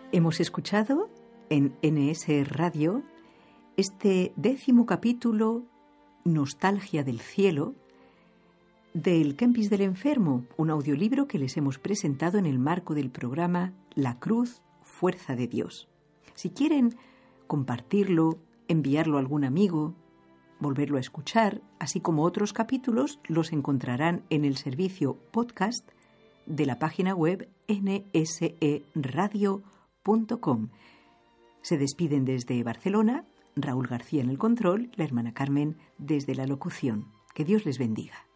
Hemos escuchado en NS Radio este 10º capítulo, Nostalgia del Cielo, del Kempis del Enfermo, un audiolibro que les hemos presentado en el marco del programa La Cruz, Fuerza de Dios. Si quieren compartirlo, enviarlo a algún amigo, volverlo a escuchar, así como otros capítulos, los encontrarán en el servicio podcast de la página web nseradio.com. Se despiden desde Barcelona, Raúl García en el control, la hermana Carmen desde la locución. Que Dios les bendiga.